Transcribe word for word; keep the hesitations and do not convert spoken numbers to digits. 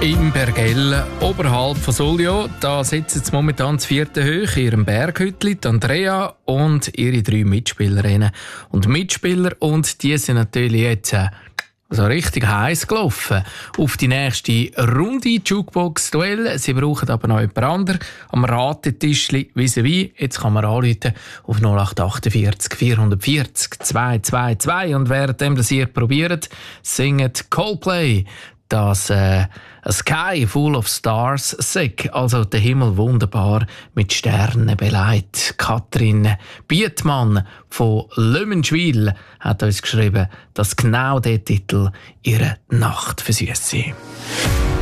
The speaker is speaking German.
Im Bergell, oberhalb von Sulio, da sitzen jetzt momentan das vierte Höch in ihrem Berghütli, Andrea und ihre drei Mitspielerinnen und Mitspieler. Und die sind natürlich jetzt äh, so richtig heiß gelaufen auf die nächste Runde Jukebox-Duell. Sie brauchen aber noch jemand anderes am Ratetischli vis-à-vis. Jetzt kann man anrufen auf null acht achtundvierzig vierhundertvierzig zweihundertzweiundzwanzig. Und währenddem das ihr probiert, singt Coldplay das äh, A Sky Full of Stars Sick, also der Himmel wunderbar mit Sternen beleidigt. Katrin Bietmann von Löwenschwil hat uns geschrieben, dass genau der Titel ihre Nacht versüßt sei.